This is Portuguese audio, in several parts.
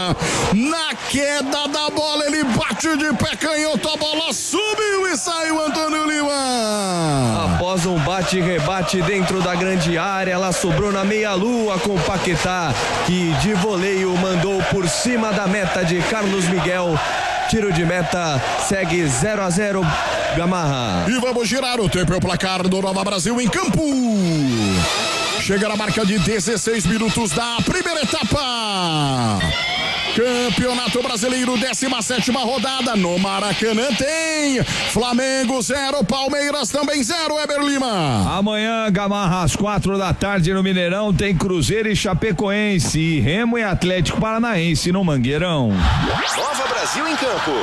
Na queda da bola, ele bate de pé canhoto, a bola subiu e saiu Antônio Lima. Após um bate e rebate dentro da grande área, ela sobrou na meia-lua com o Paquetá, que de voleio mandou por cima da meta de Carlos Miguel. Tiro de meta, segue 0-0 Gamarra. E vamos girar o tempo e o placar do Nova Brasil em campo. Chega na marca de 16 minutos da primeira etapa. Campeonato Brasileiro, 17ª rodada. No Maracanã tem Flamengo 0, Palmeiras também 0, Eber Lima. Amanhã, Gamarra, às 4 da tarde no Mineirão, tem Cruzeiro e Chapecoense, e Remo e Atlético Paranaense no Mangueirão. Nova Brasil em campo.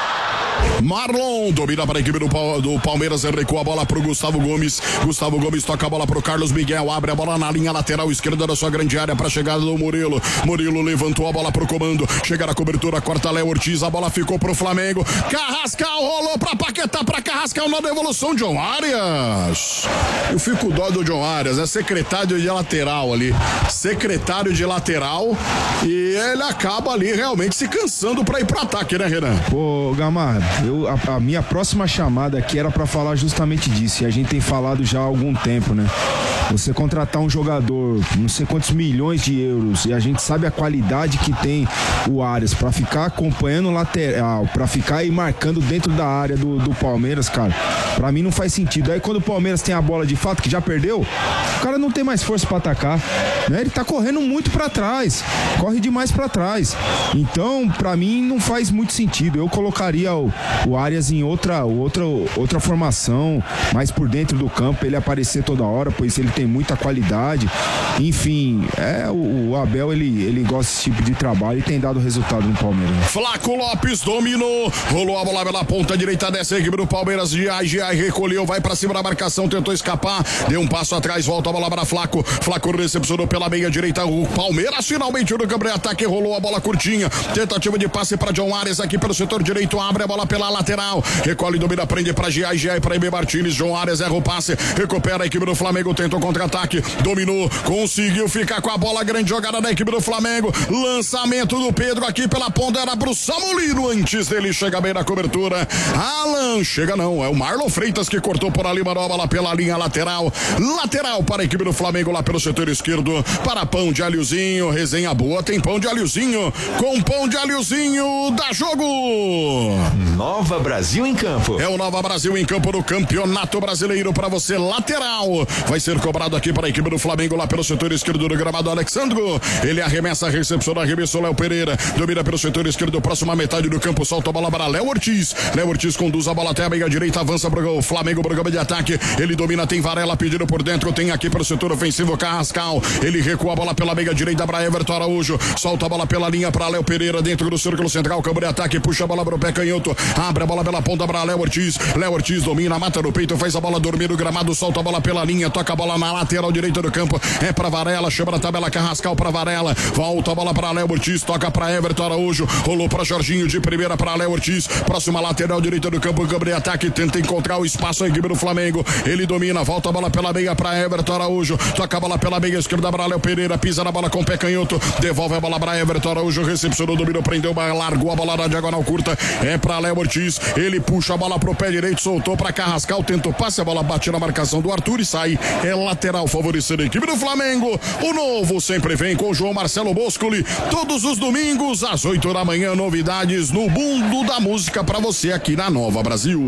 Marlon domina para a equipe do Palmeiras, recua a bola para o Gustavo Gomes. Gustavo Gomes toca a bola para o Carlos Miguel, abre a bola na linha lateral esquerda da sua grande área para a chegada do Murilo. Murilo levantou a bola para o comando, chega na cobertura, corta Léo Ortiz, a bola ficou para o Flamengo. Carrascal rolou para Paquetá, para Carrascal na devolução, John Arias. Eu fico dó do John Arias, é secretário de lateral ali, secretário de lateral, e ele acaba ali realmente se cansando para ir para ataque, né, Renan? Pô, Gamarra, a minha próxima chamada aqui era para falar justamente disso, e a gente tem falado já há algum tempo, né? Você contratar um jogador, não sei quantos milhões de euros, e a gente sabe a qualidade que tem o Arias para ficar acompanhando o lateral, para ficar aí marcando dentro da área do Palmeiras, cara, para mim não faz sentido. Aí quando o Palmeiras tem a bola de fato, que já perdeu, o cara não tem mais força para atacar, né? Ele tá correndo muito para trás, corre demais para trás. Então, para mim não faz muito sentido. Eu colocaria o Arias em outra formação, mais por dentro do campo, ele aparecer toda hora, pois ele tem muita qualidade. Enfim, o Abel, ele gosta desse tipo de trabalho e tem dado resultado no Palmeiras. Flaco Lopes dominou, rolou a bola pela ponta direita dessa equipe do Palmeiras. Giai recolheu, vai pra cima da marcação, tentou escapar, deu um passo atrás, volta a bola para Flaco. Flaco recepcionou pela meia direita, o Palmeiras finalmente no campo de ataque, rolou a bola curtinha, tentativa de passe para John Arias aqui pelo setor direito, abre a bola pela lateral, recolhe, domina, prende para Giai para Ebe Martins. John Arias erra o passe, recupera a equipe do Flamengo, tentou contra-ataque, dominou, conseguiu ficar com a bola, grande jogada da equipe do Flamengo, lançamento do Pedro aqui pela ponta, era pro Samulino, antes dele chega bem na cobertura, Alan, chega não, é o Marlon Freitas que cortou por ali, mandou a bola pela linha lateral para a equipe do Flamengo lá pelo setor esquerdo, para pão de alhozinho, resenha boa, tem pão de alhozinho, com pão de alhozinho, dá jogo! Nova Brasil em campo. É o Nova Brasil em campo no Campeonato Brasileiro para você, lateral, vai ser cobrado aqui para a equipe do Flamengo lá pelo setor esquerdo do gramado, Alexandro, ele arremessa, recepciona, arremessou Léo Pereira, domina pelo setor esquerdo, próxima metade do campo, solta a bola para Léo Ortiz conduz a bola até a meia direita, avança para o Flamengo, programa de ataque, ele domina, tem Varela pedindo por dentro, tem aqui pelo setor ofensivo Carrascal, ele recua a bola pela meia direita para Everton Araújo, solta a bola pela linha para Léo Pereira, dentro do círculo central, campo de ataque, puxa a bola para o pé canhoto, abre a bola pela ponta para Léo Ortiz domina, mata no peito, faz a bola dormir no gramado, solta a bola pela linha, toca a bola na lateral direita do campo, é para Varela, chama na tabela Carrascal para Varela, volta a bola para Léo Ortiz, toca para Everton Araújo, rolou para Jorginho de primeira para Léo Ortiz, próxima lateral direita do campo, campo de ataque, tenta encontrar o espaço a equipe do Flamengo, ele domina, volta a bola pela meia para Everton Araújo, toca a bola pela meia esquerda para Léo Pereira, pisa na bola com o pé canhoto, devolve a bola para Everton Araújo, recepcionou, dominou, prendeu, largou a bola na diagonal curta, é para Léo Ortiz, ele puxa a bola pro pé direito, soltou para Carrascal, tentou passe, a bola bate na marcação do Arthur e sai, é lateral favorecendo a equipe do Flamengo. O novo sempre vem com o João Marcelo Boscoli, todos os domingos às 8 da manhã, novidades no mundo da música para você aqui na Nova Brasil.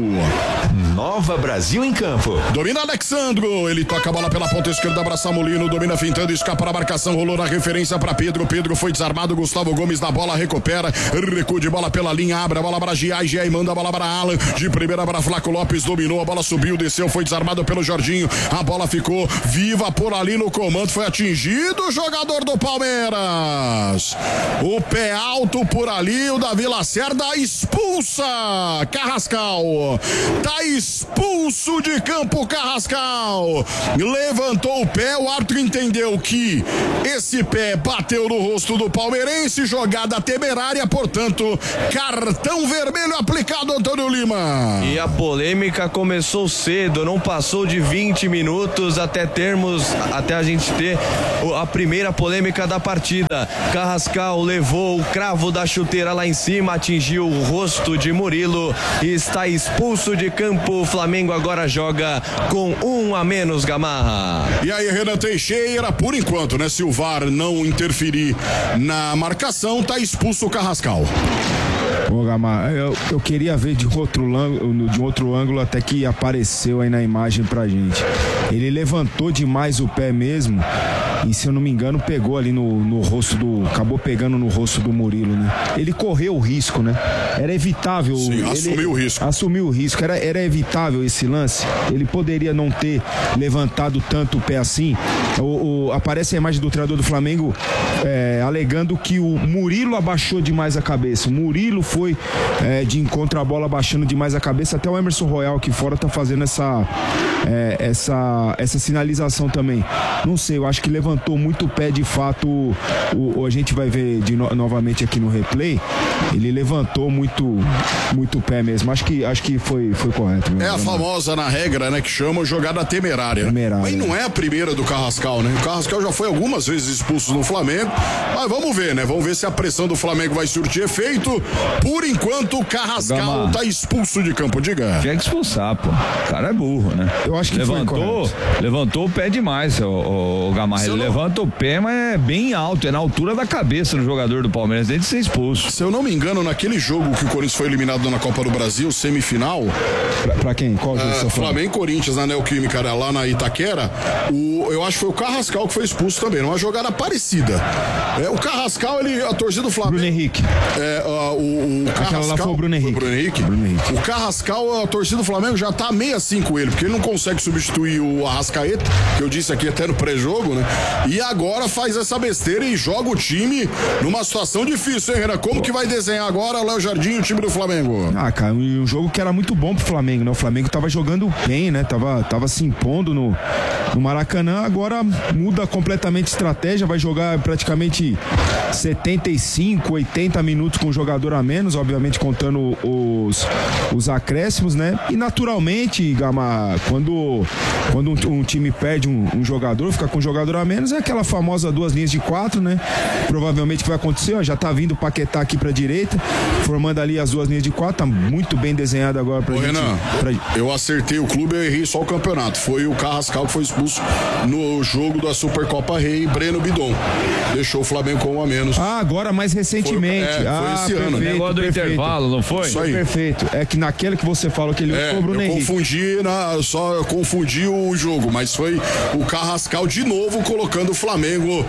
Nova Brasil em campo. Domina Alexandro, ele toca a bola pela ponta esquerda para Samulino, domina fintando, escapa na marcação, rolou na referência para Pedro foi desarmado, Gustavo Gomes na bola, recupera, recuo de bola pela linha, abre a bola para Giai manda a bola para Alan, de primeira para Flaco Lopes, dominou, a bola subiu, desceu, foi desarmado pelo Jorginho, a bola ficou viva por ali no comando, foi atingido o jogador do Palmeiras, o pé alto por ali, o Davi Lacerda expulsa Carrascal, tá expulso de campo Carrascal, levantou o pé, o árbitro entendeu que esse pé bateu no rosto do palmeirense, jogada temerária, portanto, cartão vermelho aplicado, Antônio Lima. E a polêmica começou cedo, não passou de 20 minutos até a gente ter a primeira polêmica da partida. Carrascal levou o cravo da chuteira lá em cima, atingiu o rosto de Murilo e está expulso de campo. O Flamengo agora joga com 1 a menos, Gamarra. E aí, Renan Teixeira, por enquanto, né? Se o VAR não interferir na marcação, tá expulso o Carrascal. Ô, Gamarra, eu queria ver de outro ângulo até que apareceu aí na imagem pra gente. Ele levantou demais o pé mesmo e, se eu não me engano, pegou ali no rosto acabou pegando no rosto do Murilo, né? Ele correu o risco, né? Era evitável. Sim, assumiu o risco. Assumiu o risco, era evitável esse lance. Ele poderia não ter levantado tanto o pé assim. Aparece a imagem do treinador do Flamengo alegando que o Murilo abaixou demais a cabeça. O Murilo foi de encontro à bola abaixando demais a cabeça. Até o Emerson Royal aqui fora tá fazendo essa sinalização também. Não sei, eu acho que levantou muito o pé de fato. A gente vai ver novamente aqui no replay. Ele levantou muito o pé mesmo. Acho que foi correto. É a famosa, na regra, né, que chama jogada temerária. Mas não é a primeira do Carrascal, né? O Carrascal já foi algumas vezes expulso no Flamengo. Mas vamos ver, né? Vamos ver se a pressão do Flamengo vai surtir efeito. Por enquanto, o Carrascal tá expulso de campo. Diga. Tinha que expulsar, pô. O cara é burro, né? Eu acho que levantou o pé demais, o Gamarra. Ele levanta o pé, mas é bem alto, é na altura da cabeça do jogador do Palmeiras, desde ser expulso. Se eu não me engano, naquele jogo que o Corinthians foi eliminado na Copa do Brasil, semifinal. Pra quem? Qual jogo você falou? Flamengo e Corinthians na Neoquímica, lá na Itaquera. Eu acho que foi o Carrascal que foi expulso também, numa jogada parecida. O Carrascal, a torcida do Flamengo. Bruno Henrique. O Carrascal. Aquela lá foi o Bruno Henrique. O Carrascal, a torcida do Flamengo já tá meio assim com ele, porque ele não consegue substituir o Arrascaeta, que eu disse aqui até no pré-jogo, né? E agora faz essa besteira e joga o time numa situação difícil, hein, Renan? Como que vai desenhar agora, Léo Jardim, o time do Flamengo? Cara, um jogo que era muito bom pro Flamengo, né? O Flamengo tava jogando bem, né? Tava se impondo no Maracanã, agora muda completamente a estratégia, vai jogar praticamente 75, 80 minutos com um jogador a menos, obviamente contando os acréscimos, né? E naturalmente, Gama, quando um time perde um jogador, fica com um jogador a menos, é aquela famosa 2 linhas de 4, né? Provavelmente que vai acontecer, ó, já tá vindo o Paquetá aqui pra direita, formando ali as 2 linhas de 4, tá muito bem desenhado agora pra gente. Renan, eu acertei o clube, eu errei só o campeonato. Foi o Carrascal que foi expulso no jogo da Supercopa Rei, Breno Bidon. Deixou o Flamengo com 1 a menos. Agora mais recentemente. Foi esse ano. O negócio do intervalo, não foi? Isso aí. Perfeito. É que naquele que você falou que ele foi o Bruno Henrique. Eu confundi o jogo, mas foi o Carrascal de novo colocando o Flamengo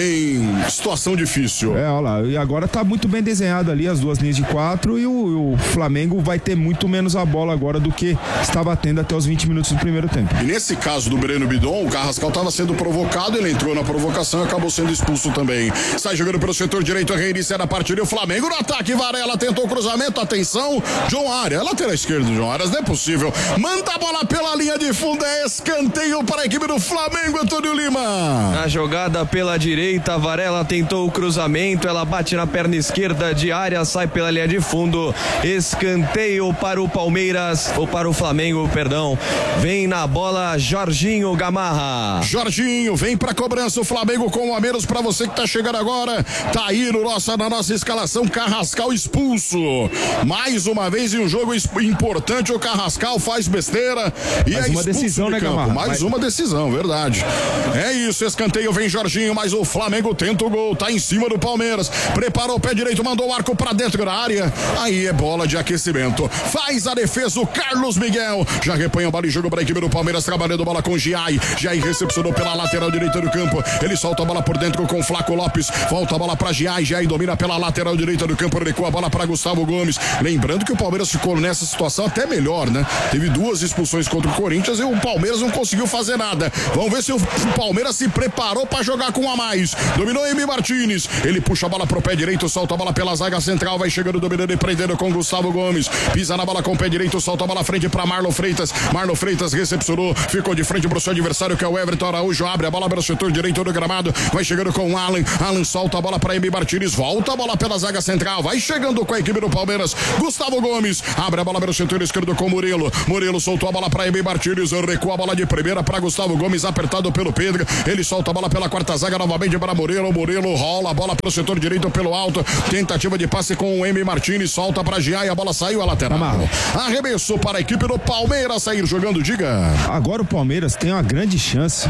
em situação difícil. Olha lá, e agora tá muito bem desenhado ali as 2 linhas de 4 e o Flamengo vai ter muito menos a bola agora do que estava tendo até os 20 minutos do primeiro tempo. E nesse caso do Breno Bidon, o Carrascal estava sendo provocado, ele entrou na provocação e acabou sendo expulso também. Sai jogando pelo setor direito, reiniciar a partida, o Flamengo no ataque, Varela tentou o cruzamento, atenção, John Arias, lateral esquerdo do John Arias, não é possível, manda a bola pela linha de fundo, é escanteio para a equipe do Flamengo, Antônio Lima. Na jogada pela direita, Varela tentou o cruzamento, ela bate na perna esquerda de Arias, sai pela linha de fundo, escanteio para o Palmeiras, ou para o Flamengo, perdão, vem na bola Jorginho Gamarra. Jorginho, vem pra cobrança, o Flamengo com 1 a menos pra você que tá chegando agora, tá aí na nossa escalação, Carrascal expulso, mais uma vez em um jogo importante, o Carrascal faz besteira e mais uma decisão, né, Gamarra? Mais uma decisão, verdade. É isso, escanteio, vem Jorginho, mas o Flamengo tenta o gol, tá em cima do Palmeiras, preparou o pé direito, mandou o arco pra dentro da área, aí é bola de aquecimento, faz a defesa o Carlos Miguel, já repõe a bola e joga pra equipe do Palmeiras, trabalhando a bola com Giai recepcionou pela lateral direita do campo, ele solta a bola por dentro com Flaco Lopes, volta a bola pra Giai domina pela lateral direita do campo, recua a bola pra Gustavo Gomes, lembrando que o Palmeiras ficou nessa situação até melhor, né? Teve 2 expulsões contra o Corinthians e o Palmeiras não conseguiu fazer nada, vamos ver se o Palmeiras se preparou pra jogar com 1 a mais, dominou Emi Martínez, ele puxa a bola pro pé direito, solta a bola pela zaga central, vai chegando, dominando e prendendo com Gustavo Gomes, pisa na bola com o pé direito, solta a bola à frente pra Marlon Freitas recepcionou, ficou de frente pro seu adversário que é o Everton Araújo, abre a bola pelo setor direito do gramado, vai chegando com o Alan solta a bola para Emi Martínez, volta a bola pela zaga central, vai chegando com a equipe do Palmeiras, Gustavo Gomes, abre a bola pelo setor esquerdo com Murilo soltou a bola para Emi Martínez, recua a bola de primeira para Gustavo Gomes, apertado pelo Pedro, ele solta a bola pela quarta zaga novamente para Murilo. Murilo rola a bola pelo setor direito pelo alto. Tentativa de passe com o M. Martins. Solta para Giai. A bola saiu a lateral. Arremessou para a equipe do Palmeiras sair jogando. Diga. Agora o Palmeiras tem uma grande chance.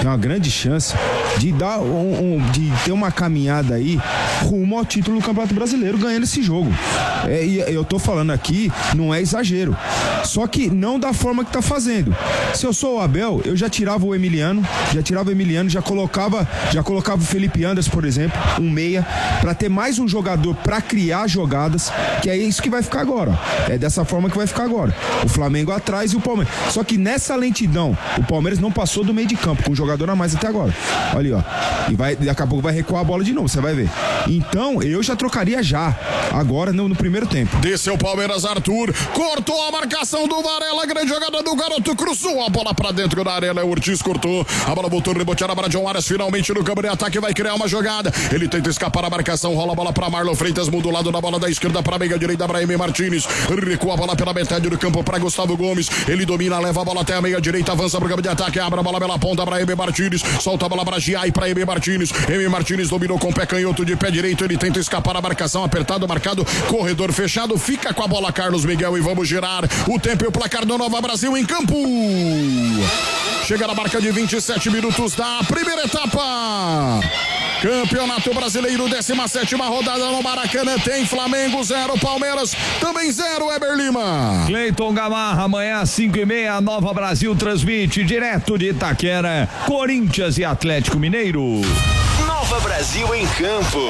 De dar de ter uma caminhada aí rumo ao título do Campeonato Brasileiro ganhando esse jogo. E eu tô falando aqui, não é exagero. Só que não da forma que tá fazendo. Se eu sou o Abel, eu já tirava o Emiliano, já colocava o Felipe Anderson, por exemplo, um meia, pra ter mais um jogador pra criar jogadas, que é isso que vai ficar agora. É dessa forma que vai ficar agora. O Flamengo atrás e o Palmeiras. Só que nessa lentidão, o Palmeiras não passou do meio de campo, com um jogador a mais até agora. Olha ali, ó. E daqui a pouco vai recuar a bola de novo, você vai ver. Então, eu já trocaria agora no primeiro tempo. Desceu o Palmeiras, Arthur, cortou a marcação do Varela, grande jogada do garoto, cruzou a bola pra dentro da área, o Ortiz cortou, a bola voltou reboteada para John Arias, finalmente no campo de ataque, vai criar uma jogada, ele tenta escapar a marcação, rola a bola pra Marlon Freitas, muda o lado da bola da esquerda pra meia direita, para M. Martins, recua a bola pela metade do campo pra Gustavo Gomes, ele domina, leva a bola até a meia direita, avança pro campo de ataque, abre a bola pela ponta pra M. Martins, solta a bola pra Giai, pra M. Martins, M. Martins dominou com o pé canhoto de pé direito, ele tenta escapar a marcação, apertado, marcado, corredor fechado, fica com a bola Carlos Miguel e vamos girar o tempo e o placar do Nova Brasil em campo. Chega na marca de 27 minutos da primeira etapa. Campeonato Brasileiro, 17ª rodada no Maracanã, tem Flamengo 0, Palmeiras também 0, Eber Lima. Cleiton Gamarra, amanhã às 5h30, Nova Brasil transmite direto de Itaquera, Corinthians e Atlético Mineiro. Nova Brasil em campo.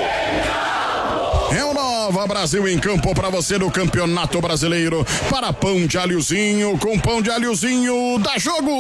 É o Nova Brasil em campo para você no Campeonato Brasileiro. Para pão de alhozinho, com pão de alhozinho, dá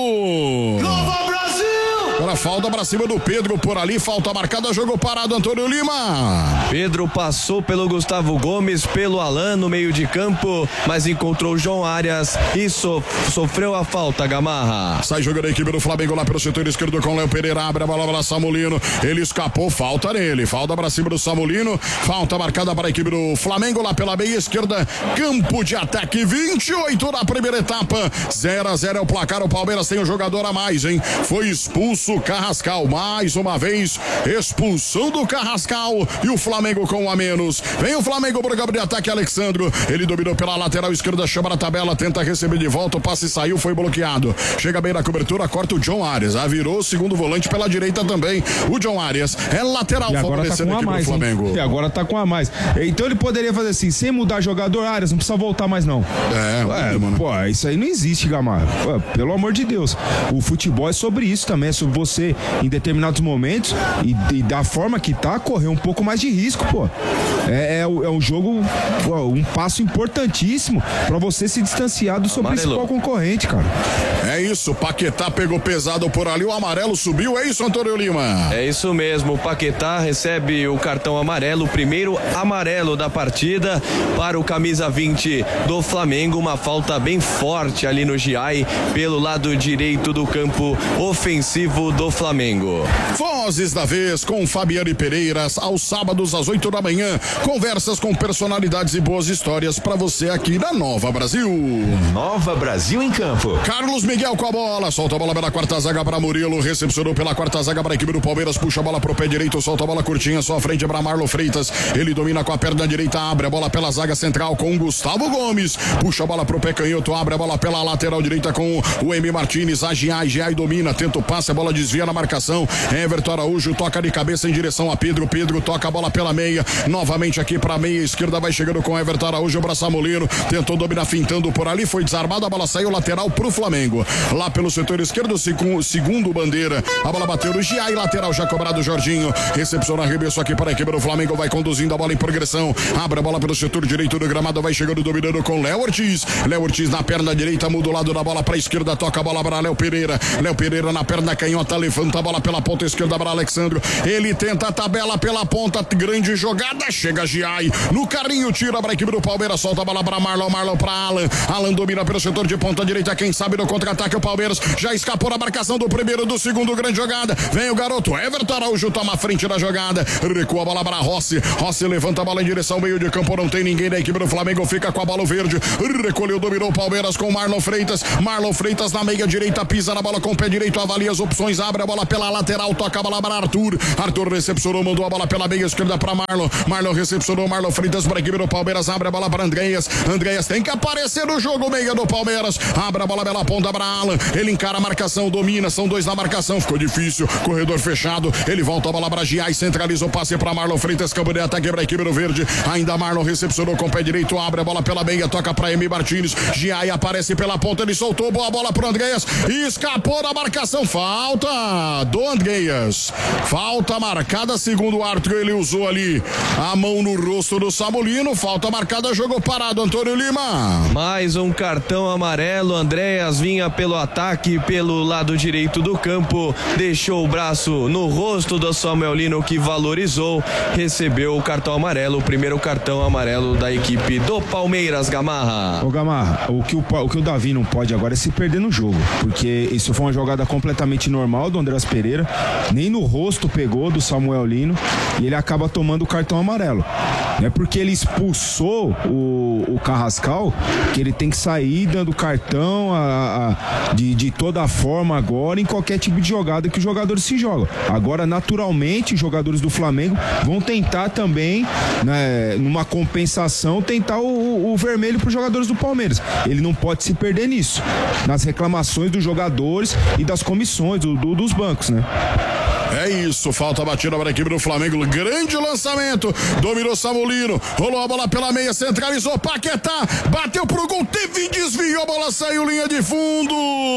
jogo! Nova Brasil! Para falta para cima do Pedro por ali, falta marcada, jogo parado, Antônio Lima. Pedro passou pelo Gustavo Gomes, pelo Alan no meio de campo, mas encontrou o João Arias e sofreu a falta, Gamarra. Sai jogando a equipe do Flamengo lá pelo setor esquerdo com Léo Pereira, abre a bola para Samulino, ele escapou, falta nele, falta para cima do Samulino, falta marcada para a equipe do Flamengo lá pela meia esquerda, campo de ataque, 28 na primeira etapa, 0-0 é o placar, o Palmeiras tem um jogador a mais, hein? Foi expulso Carrascal, mais uma vez, expulsão do Carrascal e o Flamengo com um a menos. Vem o Flamengo pro campo de ataque, Alexandro, ele dominou pela lateral esquerda, chama na tabela, tenta receber de volta, o passe saiu, foi bloqueado. Chega bem na cobertura, corta o John Arias, virou o segundo volante pela direita também. O John Arias é lateral, favorecendo a equipe do Flamengo. E agora tá com a mais. Então ele poderia fazer assim, sem mudar jogador, Arias, não precisa voltar mais não. Mano. Pô, isso aí não existe, Gamarra. Pô, pelo amor de Deus. O futebol é sobre isso também, é sobre você, em determinados momentos, e da forma que tá, correr um pouco mais de risco, pô. É um jogo, um passo importantíssimo pra você se distanciar do seu principal concorrente, cara. É isso, Paquetá pegou pesado por ali, o amarelo subiu, é isso, Antônio Lima? É isso mesmo, o Paquetá recebe o cartão amarelo, o primeiro amarelo da partida para o camisa 20 do Flamengo, uma falta bem forte ali no Giai, pelo lado direito do campo ofensivo do Flamengo. Vozes da vez com Fabiane Pereiras, aos sábados às 8 da manhã, conversas com personalidades e boas histórias para você aqui na Nova Brasil. Nova Brasil em campo. Carlos Miguel com a bola, solta a bola pela quarta zaga para Murilo, recepcionou pela quarta zaga para a equipe do Palmeiras, puxa a bola pro pé direito, solta a bola curtinha, só à frente para Marlon Freitas, ele domina com a perna direita, abre a bola pela zaga central com Gustavo Gomes, puxa a bola pro pé canhoto, abre a bola pela lateral direita com o M. Martins, a Giai domina, tenta o passe, a bola desvia na marcação, Everton Araújo toca de cabeça em direção a Pedro toca a bola pela meia, novamente aqui pra meia esquerda, vai chegando com Everton Araújo pra Samulino, tentou dominar fintando por ali, foi desarmado, a bola saiu lateral pro Flamengo, lá pelo setor esquerdo, segundo bandeira, a bola bateu no Giai, lateral já cobrado Jorginho, recepciona arremesso aqui para a equipe do Flamengo, vai conduzindo a bola em progressão, abre a bola pelo setor direito do gramado, vai chegando dominando com Léo Ortiz na perna direita, muda o lado da bola pra esquerda, toca a bola para Léo Pereira na perna canhota, levanta a bola pela ponta esquerda para Alexandro, ele tenta a tabela pela ponta, grande jogada, chega Giai, no carrinho, tira para a equipe do Palmeiras, solta a bola para Marlon para Alan domina pelo setor de ponta direita, quem sabe no contra-ataque o Palmeiras já escapou na marcação do primeiro, do segundo, grande jogada, vem o garoto Everton Araújo, toma a frente da jogada, recua a bola para Rossi levanta a bola em direção ao meio de campo, não tem ninguém da equipe do Flamengo, fica com a bola verde, recolheu, dominou o Palmeiras com Marlon Freitas na meia direita, pisa na bola com o pé direito, avalia as opções, Martins abre a bola pela lateral, toca a bola para Arthur recepcionou, mandou a bola pela meia esquerda para Marlon recepcionou, Marlon Freitas para a equipe do Palmeiras, abre a bola para Andreas tem que aparecer no jogo, meia do Palmeiras, abre a bola pela ponta para Alan, ele encara a marcação, domina, são dois na marcação, ficou difícil, corredor fechado, ele volta a bola para Giai, centraliza o passe para Marlon Freitas, campo de ataque para a equipe do Verde, ainda Marlon recepcionou com o pé direito, abre a bola pela meia, toca para Emi Martins, Giai aparece pela ponta, ele soltou, boa bola pro Andreas, escapou da marcação, falta do Andreas, falta marcada, segundo o árbitro, ele usou ali a mão no rosto do Samulino, falta marcada, jogo parado, Antônio Lima. Mais um cartão amarelo, Andreas vinha pelo ataque, pelo lado direito do campo, deixou o braço no rosto do Samuel Lino, que valorizou, recebeu o cartão amarelo, o primeiro cartão amarelo da equipe do Palmeiras, Gamarra. Ô Gamarra, o que o Davi não pode agora é se perder no jogo, porque isso foi uma jogada completamente normal do Andreas Pereira, nem no rosto pegou do Samuel Lino e ele acaba tomando o cartão amarelo. Não é porque ele expulsou o Carrascal que ele tem que sair dando cartão de toda forma agora em qualquer tipo de jogada que os jogadores se jogam. Agora, naturalmente, os jogadores do Flamengo vão tentar também, né, numa compensação, tentar o vermelho para os jogadores do Palmeiras. Ele não pode se perder nisso, nas reclamações dos jogadores e das comissões, dos bancos, né? É isso, falta batida para a equipe do Flamengo, grande lançamento, dominou Samulino, rolou a bola pela meia, centralizou, Paquetá, bateu pro gol, teve desvio, a bola saiu linha de fundo,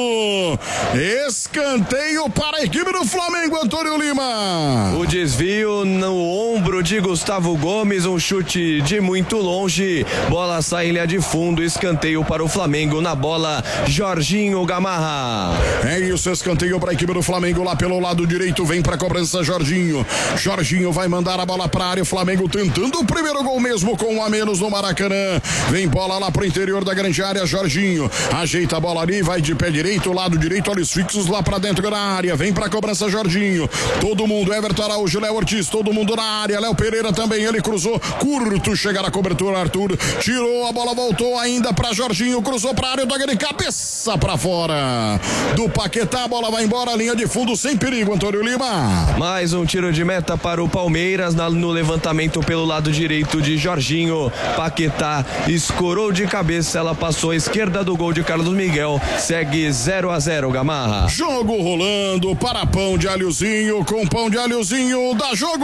escanteio para a equipe do Flamengo, Antônio Lima. O desvio no ombro de Gustavo Gomes, um chute de muito longe, bola sai em linha de fundo, escanteio para o Flamengo, na bola Jorginho, Gamarra. É isso, escanteio para a equipe do Flamengo lá pelo lado direito, vem para cobrança Jorginho vai mandar a bola para a área, o Flamengo tentando o primeiro gol mesmo com um a menos no Maracanã, vem bola lá pro interior da grande área, Jorginho ajeita a bola ali, vai de pé direito, lado direito, olhos fixos lá para dentro da área, vem para cobrança Jorginho, todo mundo, Everton Araújo, Léo Ortiz, todo mundo na área, Léo Pereira também, ele cruzou, curto, chega na cobertura, Arthur tirou, a bola voltou ainda para Jorginho, cruzou para a área, toca de cabeça para fora do Paquetá, a bola vai embora, linha de fundo sem perigo, Antônio Lima. Mais um tiro de meta para o Palmeiras no levantamento pelo lado direito de Jorginho. Paquetá escorou de cabeça, ela passou à esquerda do gol de Carlos Miguel. Segue 0-0, Gamarra. Jogo rolando para pão de alhozinho, com pão de alhozinho, dá jogo.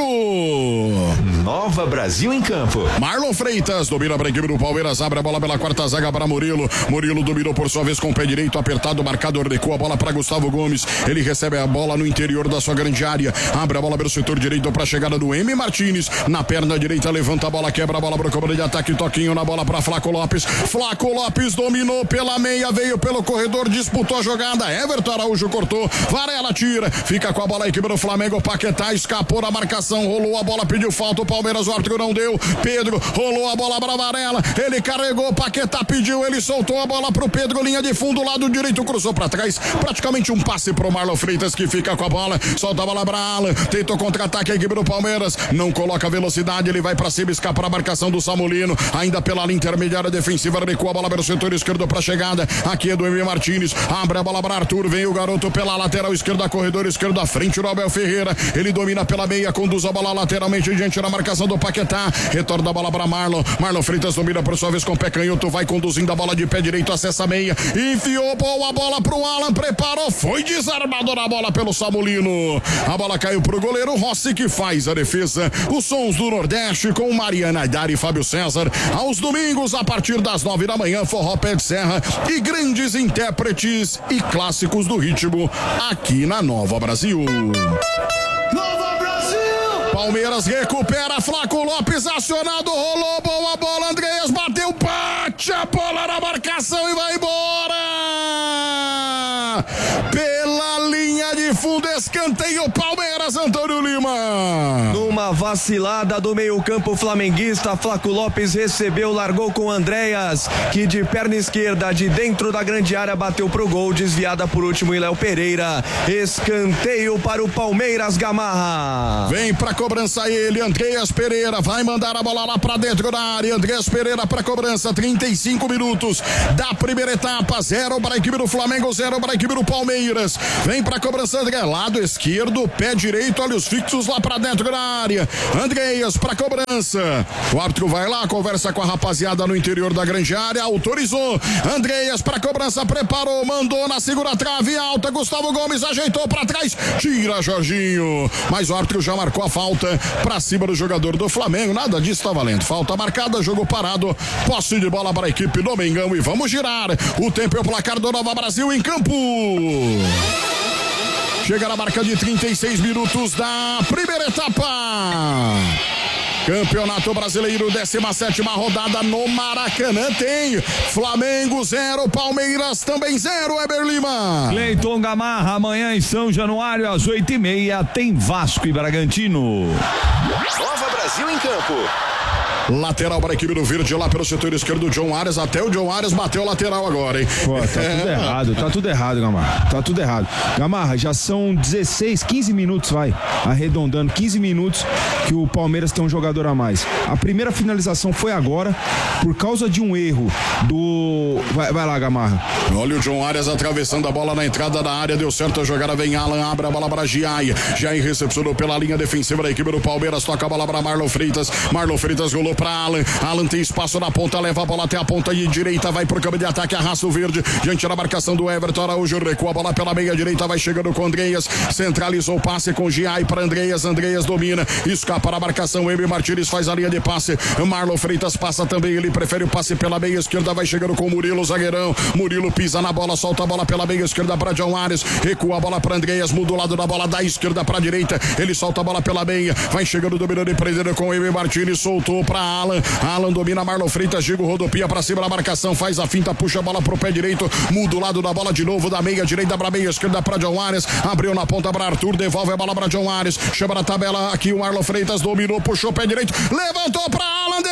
Nova Brasil em campo. Marlon Freitas domina para a equipe do Palmeiras, abre a bola pela quarta zaga para Murilo dominou por sua vez com o pé direito apertado, marcador recua a bola para Gustavo Gomes, ele recebe a bola no interior da sua grande área, abre a bola pelo setor direito para a chegada do Emi Martins, na perna direita levanta a bola, quebra a bola para o comando de ataque, toquinho na bola para Flaco Lopes dominou pela meia, veio pelo corredor, disputou a jogada, Everton Araújo cortou, Varela tira, fica com a bola a equipe do Flamengo, Paquetá escapou da marcação, rolou a bola, pediu falta, o Palmeiras, o árbitro não deu, Pedro rolou a bola para Varela, ele carregou, Paquetá pediu, ele soltou a bola pro Pedro, linha de fundo, lado direito, cruzou para trás, praticamente um passe pro Marlon Freitas, que fica com a bola, solta a bola para Alan, tentou contra-ataque a equipe do Palmeiras, não coloca velocidade, ele vai para cima, escapa a marcação do Samulino, ainda pela linha intermediária defensiva, recua a bola pelo setor esquerdo para chegada, aqui é do Emi Martins, abre a bola para Arthur, vem o garoto pela lateral esquerda, corredor esquerdo à frente, o Abel Ferreira, ele domina pela meia, conduz a bola lateralmente diante da marcação do Paquetá, retorna a bola para Marlon Freitas domina por sua vez com o pé canhoto, vai conduzindo a bola de pé direito, acessa a meia, enfiou boa bola pro Alan, preparou, foi desarmado na bola pelo Samulino, a bola caiu pro goleiro Rossi, que faz a defesa. Os sons do Nordeste com Mariana Aidar e Fábio César, aos domingos a partir das 9 da manhã, forró pé de serra e grandes intérpretes e clássicos do ritmo aqui na Nova Brasil. Nova Brasil! Palmeiras recupera, Flaco Lopes acionado, rolou boa bola, Andreas bateu, bate a bola na marcação e vai embora! Pela linha de fundo, escanteio Palmeiras, Antônio Lima. Numa vacilada do meio-campo flamenguista. Flaco Lopes recebeu, largou com Andréas, que de perna esquerda, de dentro da grande área, bateu pro gol, desviada por último em Léo Pereira. Escanteio para o Palmeiras, Gamarra. Vem pra cobrança ele, Andréas Pereira, vai mandar a bola lá pra dentro da área. Andréas Pereira pra cobrança, 35 minutos da primeira etapa, 0 para a equipe do Flamengo, 0 para a equipe do Palmeiras. Vem pra cobrança, André, lado esquerdo, pé direito, olha os fixos lá pra dentro da área. Andréas pra cobrança. O árbitro vai lá, conversa com a rapaziada no interior da grande área, autorizou. Andréas pra cobrança, preparou, mandou na segura trave alta. Gustavo Gomes ajeitou pra trás, tira Jorginho. Mas o árbitro já marcou a falta pra cima do jogador do Flamengo. Nada disso tá valendo. Falta marcada, jogo parado, posse de bola para a equipe do Mengão e vamos girar. O tempo é o placar do Nova Brasil em campo. Chega na marca de 36 minutos da primeira etapa. Campeonato Brasileiro, 17ª rodada no Maracanã. Tem Flamengo 0, Palmeiras também 0, Eber Lima. Cleiton Gamarra, amanhã em São Januário, às 8h30, tem Vasco e Bragantino. Nova Brasil em campo. Lateral para a equipe do Verde, lá pelo setor esquerdo, John Arias. Até o John Arias bateu o lateral agora, hein? Pô, tá tudo errado, Gamarra. Tá tudo errado. Gamarra, já são 16, 15 minutos, arredondando, 15 minutos que o Palmeiras tem um jogador a mais. A primeira finalização foi agora, por causa de um erro do... Vai lá, Gamarra. Olha o John Arias atravessando a bola na entrada da área, deu certo a jogada, vem Alan, abre a bola para Giai. Giai recepcionou pela linha defensiva da equipe do Palmeiras, toca a bola para Marlon Freitas. Marlon Freitas rolou para Alan. Alan tem espaço na ponta, leva a bola até a ponta de direita, vai pro campo de ataque, arrasta o Verde, diante da marcação do Everton Araújo, recua a bola pela meia direita, vai chegando com Andréas, centralizou o passe com Giai para Andréas domina, escapa da marcação, Eber Martínez faz a linha de passe, Marlon Freitas passa também, ele prefere o passe pela meia esquerda, vai chegando com Murilo, zagueirão, Murilo pisa na bola, solta a bola pela meia esquerda para John Arias, recua a bola para Andréas, muda o lado da bola da esquerda para a direita, ele solta a bola pela meia, vai chegando dominando e prendendo com Eber Martínez, soltou para Alan domina, Marlon Freitas, Diego rodopia pra cima da marcação, faz a finta, puxa a bola pro pé direito, muda o lado da bola de novo, da meia direita pra meia esquerda pra John Arias, abriu na ponta pra Arthur, devolve a bola pra John Arias, chama na tabela aqui o Marlon Freitas, dominou, puxou o pé direito, levantou pra Alan,